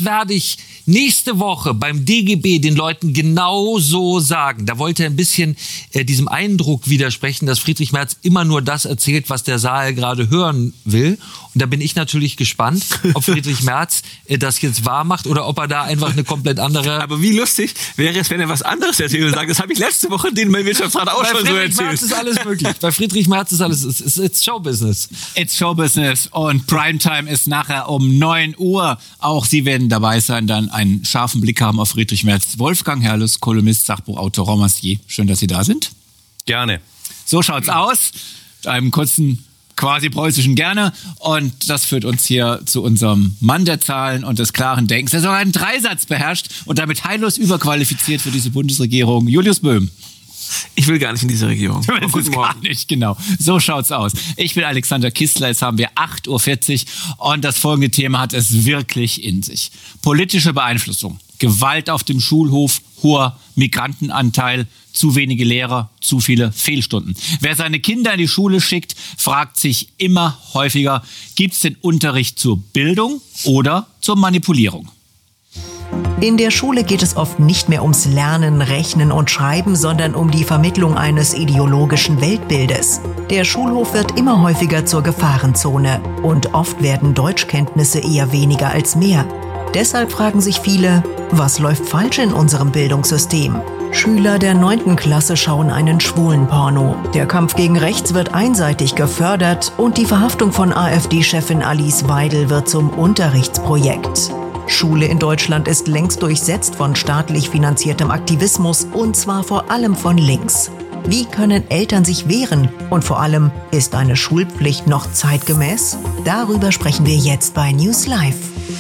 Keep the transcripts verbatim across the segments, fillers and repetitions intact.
das werde ich nächste Woche beim D G B den Leuten genau so sagen. Da wollte er ein bisschen äh, diesem Eindruck widersprechen, dass Friedrich Merz immer nur das erzählt, was der Saal gerade hören will. Und da bin ich natürlich gespannt, ob Friedrich Merz äh, das jetzt wahr macht oder ob er da einfach eine komplett andere... Aber wie lustig wäre es, wenn er was anderes erzählt und sagt, das habe ich letzte Woche den mein Wirtschaftsrat auch schon so erzählt. Bei Friedrich Merz ist alles möglich. Bei Friedrich Merz ist alles, it's, it's Showbusiness. It's Showbusiness und Primetime ist nachher um neun Uhr. Auch Sie werden dabei sein, dann einen scharfen Blick haben auf Friedrich Merz. Wolfgang Herrles, Kolumnist, Sachbuchautor, Romancier. Schön, dass Sie da sind. Gerne. So schaut's aus. Mit einem kurzen, quasi preußischen Gerne. Und das führt uns hier zu unserem Mann der Zahlen und des klaren Denkens, der sogar einen Dreisatz beherrscht und damit heillos überqualifiziert für diese Bundesregierung. Julius Böhm. Ich will gar nicht in diese Regierung. Du willst es gar nicht, genau. So schaut's aus. Ich bin Alexander Kistler, jetzt haben wir acht Uhr vierzig und das folgende Thema hat es wirklich in sich. Politische Beeinflussung, Gewalt auf dem Schulhof, hoher Migrantenanteil, zu wenige Lehrer, zu viele Fehlstunden. Wer seine Kinder in die Schule schickt, fragt sich immer häufiger, gibt es den Unterricht zur Bildung oder zur Manipulierung? In der Schule geht es oft nicht mehr ums Lernen, Rechnen und Schreiben, sondern um die Vermittlung eines ideologischen Weltbildes. Der Schulhof wird immer häufiger zur Gefahrenzone und oft werden Deutschkenntnisse eher weniger als mehr. Deshalb fragen sich viele, was läuft falsch in unserem Bildungssystem? Schüler der neunten Klasse schauen einen schwulen Porno. Der Kampf gegen rechts wird einseitig gefördert und die Verhaftung von AfD-Chefin Alice Weidel wird zum Unterrichtsprojekt. Schule in Deutschland ist längst durchsetzt von staatlich finanziertem Aktivismus und zwar vor allem von links. Wie können Eltern sich wehren? Und vor allem, ist eine Schulpflicht noch zeitgemäß? Darüber sprechen wir jetzt bei News Live.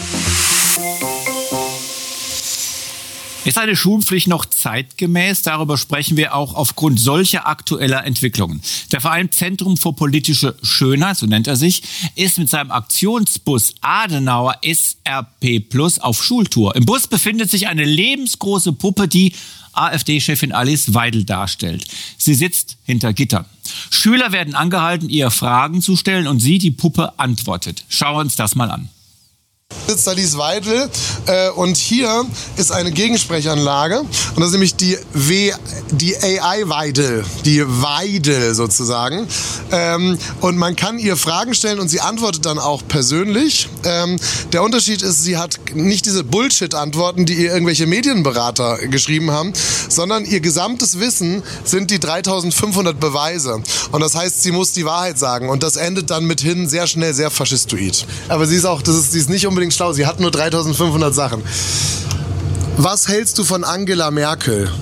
Ist eine Schulpflicht noch zeitgemäß? Darüber sprechen wir auch aufgrund solcher aktueller Entwicklungen. Der Verein Zentrum für politische Schönheit, so nennt er sich, ist mit seinem Aktionsbus Adenauer S R P Plus auf Schultour. Im Bus befindet sich eine lebensgroße Puppe, die AfD-Chefin Alice Weidel darstellt. Sie sitzt hinter Gittern. Schüler werden angehalten, ihr Fragen zu stellen und sie, die Puppe, antwortet. Schauen wir uns das mal an. Sitzt Alice Weidel äh, und hier ist eine Gegensprechanlage und das ist nämlich die, w, die A I-Weidel, die Weidel sozusagen ähm, und man kann ihr Fragen stellen und sie antwortet dann auch persönlich. Ähm, der Unterschied ist, sie hat nicht diese Bullshit-Antworten, die ihr irgendwelche Medienberater geschrieben haben, sondern ihr gesamtes Wissen sind die dreitausendfünfhundert Beweise und das heißt, sie muss die Wahrheit sagen und das endet dann mithin sehr schnell sehr faschistoid. Aber sie ist auch, das ist, sie ist nicht unbedingt schlau. Sie hat nur dreitausendfünfhundert Sachen. Was hältst du von Angela Merkel?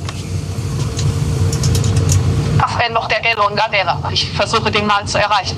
Ach, wenn noch der Elon da wäre. Ich versuche, den mal zu erreichen.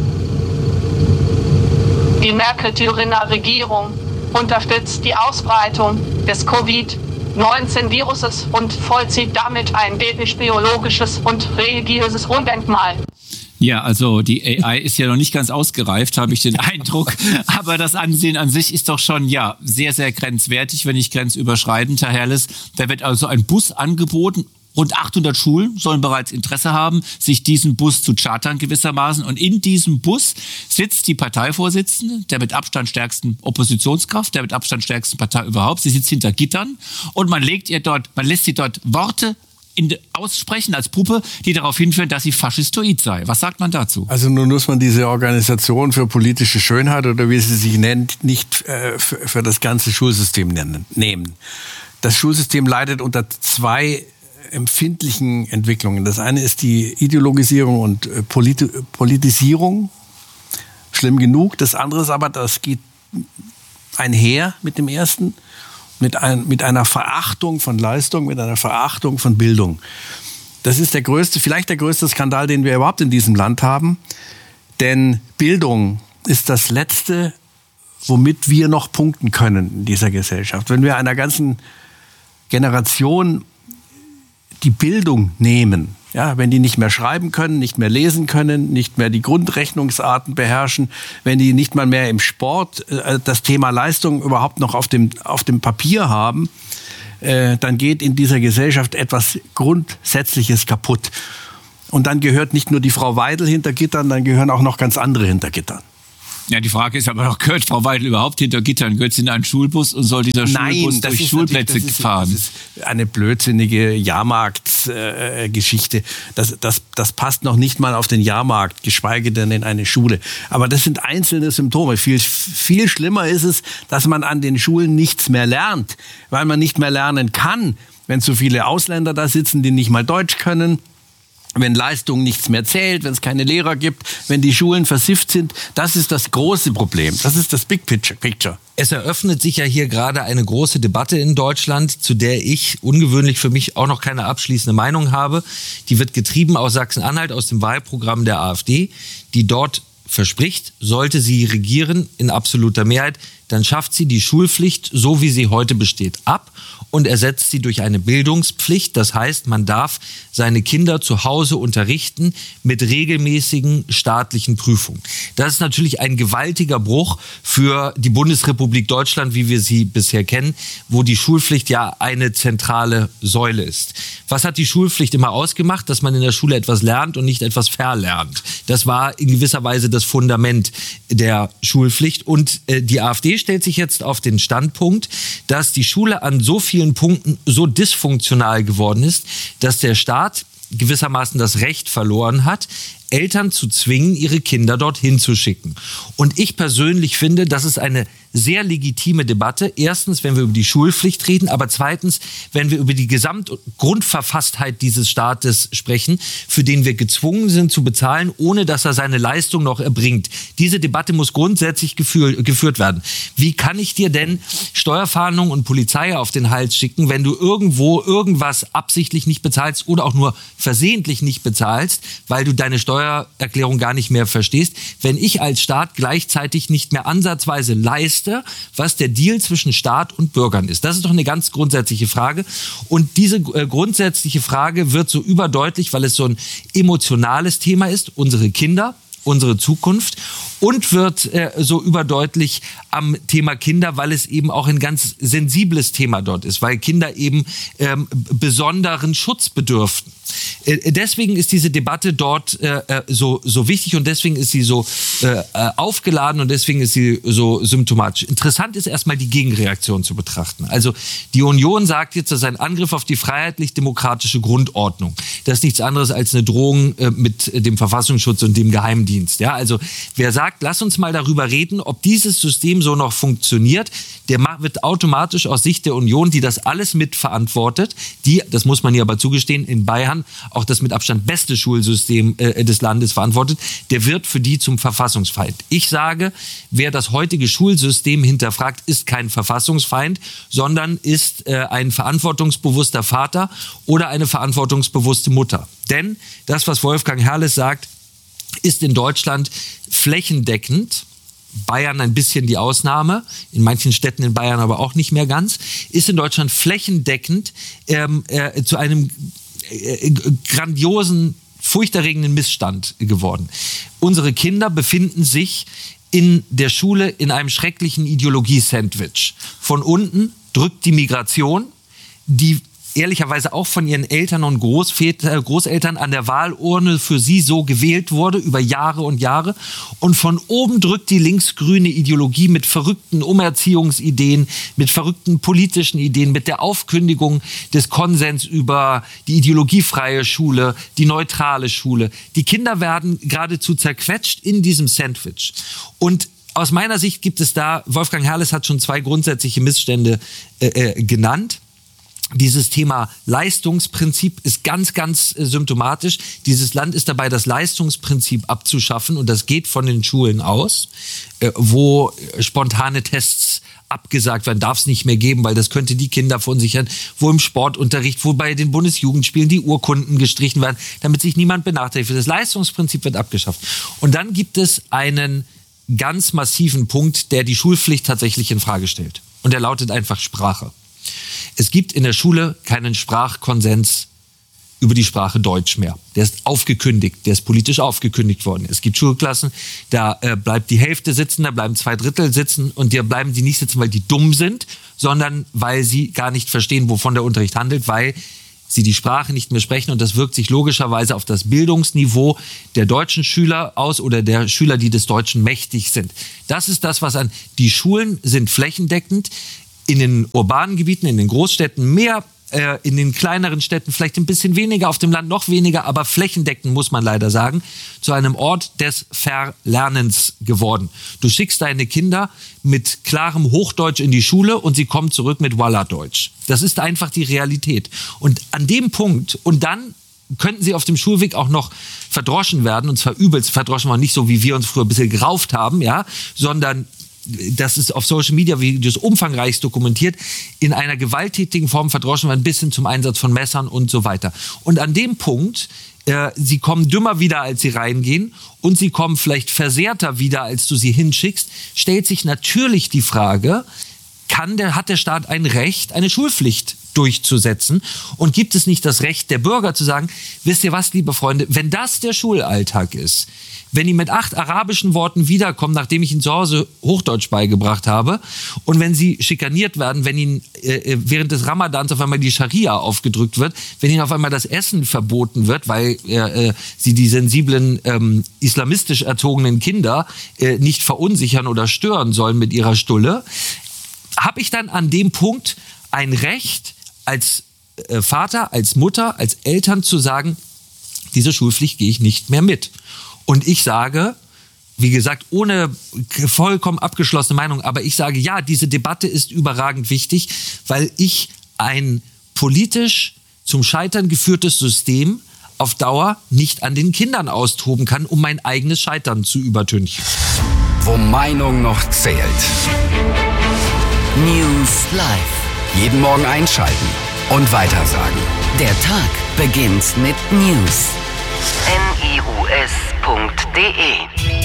Die Merkel-Thüringer Regierung unterstützt die Ausbreitung des Covid neunzehn Viruses und vollzieht damit ein biologisches und religiöses Undenkmal. Ja, also die A I ist ja noch nicht ganz ausgereift, habe ich den Eindruck. Aber das Ansehen an sich ist doch schon ja sehr, sehr grenzwertig, wenn nicht grenzüberschreitend, Herr Herrles. Da wird also ein Bus angeboten. Rund achthundert Schulen sollen bereits Interesse haben, sich diesen Bus zu chartern gewissermaßen. Und in diesem Bus sitzt die Parteivorsitzende, der mit Abstand stärksten Oppositionskraft, der mit Abstand stärksten Partei überhaupt. Sie sitzt hinter Gittern und man legt ihr dort, man lässt sie dort Worte in, aussprechen als Puppe, die darauf hinführen, dass sie faschistoid sei. Was sagt man dazu? Also nun muss man diese Organisation für politische Schönheit oder wie sie sich nennt, nicht äh, für, für das ganze Schulsystem nennen, nehmen. Das Schulsystem leidet unter zwei empfindlichen Entwicklungen. Das eine ist die Ideologisierung und äh, Polit- Politisierung. Schlimm genug. Das andere ist aber, das geht einher mit dem ersten. Mit, ein, mit einer Verachtung von Leistung, mit einer Verachtung von Bildung. Das ist der größte, vielleicht der größte Skandal, den wir überhaupt in diesem Land haben. Denn Bildung ist das Letzte, womit wir noch punkten können in dieser Gesellschaft. Wenn wir einer ganzen Generation die Bildung nehmen, ja, wenn die nicht mehr schreiben können, nicht mehr lesen können, nicht mehr die Grundrechnungsarten beherrschen, wenn die nicht mal mehr im Sport äh, das Thema Leistung überhaupt noch auf dem, auf dem Papier haben, äh, dann geht in dieser Gesellschaft etwas Grundsätzliches kaputt. Und dann gehört nicht nur die Frau Weidel hinter Gittern, dann gehören auch noch ganz andere hinter Gittern. Ja, die Frage ist aber noch, gehört Frau Weidel überhaupt hinter Gittern? Gehört sie in einen Schulbus und soll dieser Schulbus Nein, durch Schulplätze das ist, fahren? Das ist eine blödsinnige Jahrmarkt-Geschichte. Äh, das, das, das passt noch nicht mal auf den Jahrmarkt, geschweige denn in eine Schule. Aber das sind einzelne Symptome. Viel, viel schlimmer ist es, dass man an den Schulen nichts mehr lernt, weil man nicht mehr lernen kann, wenn zu viele Ausländer da sitzen, die nicht mal Deutsch können. Wenn Leistung nichts mehr zählt, wenn es keine Lehrer gibt, wenn die Schulen versifft sind. Das ist das große Problem. Das ist das Big Picture. Es eröffnet sich ja hier gerade eine große Debatte in Deutschland, zu der ich ungewöhnlich für mich auch noch keine abschließende Meinung habe. Die wird getrieben aus Sachsen-Anhalt, aus dem Wahlprogramm der AfD, die dort verspricht, sollte sie regieren in absoluter Mehrheit, dann schafft sie die Schulpflicht, so wie sie heute besteht, ab und ersetzt sie durch eine Bildungspflicht. Das heißt, man darf seine Kinder zu Hause unterrichten mit regelmäßigen staatlichen Prüfungen. Das ist natürlich ein gewaltiger Bruch für die Bundesrepublik Deutschland, wie wir sie bisher kennen, wo die Schulpflicht ja eine zentrale Säule ist. Was hat die Schulpflicht immer ausgemacht? Dass man in der Schule etwas lernt und nicht etwas verlernt. Das war in gewisser Weise das Fundament der Schulpflicht. Und äh, die AfD stellt sich jetzt auf den Standpunkt, dass die Schule an so vielen Punkten so dysfunktional geworden ist, dass der Staat gewissermaßen das Recht verloren hat, Eltern zu zwingen, ihre Kinder dorthin zu schicken. Und ich persönlich finde, das ist eine sehr legitime Debatte. Erstens, wenn wir über die Schulpflicht reden, aber zweitens, wenn wir über die Gesamtgrundverfasstheit dieses Staates sprechen, für den wir gezwungen sind zu bezahlen, ohne dass er seine Leistung noch erbringt. Diese Debatte muss grundsätzlich gefühl, geführt werden. Wie kann ich dir denn Steuerfahndung und Polizei auf den Hals schicken, wenn du irgendwo irgendwas absichtlich nicht bezahlst oder auch nur versehentlich nicht bezahlst, weil du deine Steuererklärung gar nicht mehr verstehst, wenn ich als Staat gleichzeitig nicht mehr ansatzweise leiste, was der Deal zwischen Staat und Bürgern ist. Das ist doch eine ganz grundsätzliche Frage. Und diese äh, grundsätzliche Frage wird so überdeutlich, weil es so ein emotionales Thema ist, unsere Kinder, unsere Zukunft, und wird äh, so überdeutlich am Thema Kinder, weil es eben auch ein ganz sensibles Thema dort ist, weil Kinder eben ähm, besonderen Schutz bedürften. Äh, deswegen ist diese Debatte dort äh, so, so wichtig und deswegen ist sie so äh, aufgeladen und deswegen ist sie so symptomatisch. Interessant ist erstmal die Gegenreaktion zu betrachten. Also die Union sagt jetzt, das ist ein Angriff auf die freiheitlich-demokratische Grundordnung. Das ist nichts anderes als eine Drohung äh, mit dem Verfassungsschutz und dem Geheimdienst. Ja, also wer sagt, lass uns mal darüber reden, ob dieses System so noch funktioniert, der wird automatisch aus Sicht der Union, die das alles mitverantwortet, die, das muss man hier aber zugestehen, in Bayern auch das mit Abstand beste Schulsystem äh, des Landes verantwortet, der wird für die zum Verfassungsfeind. Ich sage, wer das heutige Schulsystem hinterfragt, ist kein Verfassungsfeind, sondern ist äh, ein verantwortungsbewusster Vater oder eine verantwortungsbewusste Mutter. Denn das, was Wolfgang Herrles sagt, ist in Deutschland flächendeckend, Bayern ein bisschen die Ausnahme, in manchen Städten in Bayern aber auch nicht mehr ganz, ist in Deutschland flächendeckend ähm, äh, zu einem äh, grandiosen, furchterregenden Missstand geworden. Unsere Kinder befinden sich in der Schule in einem schrecklichen Ideologie-Sandwich. Von unten drückt die Migration, die ehrlicherweise auch von ihren Eltern und Großväter, Großeltern an der Wahlurne für sie so gewählt wurde, über Jahre und Jahre. Und von oben drückt die linksgrüne Ideologie mit verrückten Umerziehungsideen, mit verrückten politischen Ideen, mit der Aufkündigung des Konsens über die ideologiefreie Schule, die neutrale Schule. Die Kinder werden geradezu zerquetscht in diesem Sandwich. Und aus meiner Sicht gibt es da, Wolfgang Herrles hat schon zwei grundsätzliche Missstände äh, äh, genannt. Dieses Thema Leistungsprinzip ist ganz, ganz äh, symptomatisch. Dieses Land ist dabei, das Leistungsprinzip abzuschaffen und das geht von den Schulen aus, äh, wo äh, spontane Tests abgesagt werden, darf es nicht mehr geben, weil das könnte die Kinder verunsichern, wo im Sportunterricht, wo bei den Bundesjugendspielen die Urkunden gestrichen werden, damit sich niemand benachteiligt wird. Das Leistungsprinzip wird abgeschafft. Und dann gibt es einen ganz massiven Punkt, der die Schulpflicht tatsächlich in Frage stellt. Und der lautet einfach Sprache. Es gibt in der Schule keinen Sprachkonsens über die Sprache Deutsch mehr. Der ist aufgekündigt, der ist politisch aufgekündigt worden. Es gibt Schulklassen, da äh, bleibt die Hälfte sitzen, da bleiben zwei Drittel sitzen und da bleiben die nicht sitzen, weil die dumm sind, sondern weil sie gar nicht verstehen, wovon der Unterricht handelt, weil sie die Sprache nicht mehr sprechen und das wirkt sich logischerweise auf das Bildungsniveau der deutschen Schüler aus oder der Schüler, die des Deutschen mächtig sind. Das ist das, was an die Schulen sind flächendeckend in den urbanen Gebieten, in den Großstädten mehr, äh, in den kleineren Städten vielleicht ein bisschen weniger, auf dem Land noch weniger, aber flächendeckend, muss man leider sagen, zu einem Ort des Verlernens geworden. Du schickst deine Kinder mit klarem Hochdeutsch in die Schule und sie kommen zurück mit Walla-Deutsch. Das ist einfach die Realität. Und an dem Punkt, und dann könnten sie auf dem Schulweg auch noch verdroschen werden, und zwar übelst verdroschen, aber nicht so, wie wir uns früher ein bisschen gerauft haben, ja, sondern das ist auf Social Media Videos umfangreich dokumentiert, in einer gewalttätigen Form verdroschen werden, bis hin zum Einsatz von Messern und so weiter. Und an dem Punkt, äh, sie kommen dümmer wieder, als sie reingehen, und sie kommen vielleicht versehrter wieder, als du sie hinschickst, stellt sich natürlich die Frage, kann der, hat der Staat ein Recht, eine Schulpflicht durchzusetzen? Und gibt es nicht das Recht der Bürger zu sagen, wisst ihr was, liebe Freunde, wenn das der Schulalltag ist, wenn die mit acht arabischen Worten wiederkommen, nachdem ich ihnen zu Hause Hochdeutsch beigebracht habe, und wenn sie schikaniert werden, wenn ihnen äh, während des Ramadans auf einmal die Scharia aufgedrückt wird, wenn ihnen auf einmal das Essen verboten wird, weil äh, sie die sensiblen, ähm, islamistisch erzogenen Kinder äh, nicht verunsichern oder stören sollen mit ihrer Stulle, habe ich dann an dem Punkt ein Recht, als äh, Vater, als Mutter, als Eltern zu sagen, diese Schulpflicht gehe ich nicht mehr mit. Und ich sage, wie gesagt, ohne vollkommen abgeschlossene Meinung, aber ich sage, ja, diese Debatte ist überragend wichtig, weil ich ein politisch zum Scheitern geführtes System auf Dauer nicht an den Kindern austoben kann, um mein eigenes Scheitern zu übertünchen. Wo Meinung noch zählt. News Live. Jeden Morgen einschalten und weitersagen. Der Tag beginnt mit News. N I U S punkt D E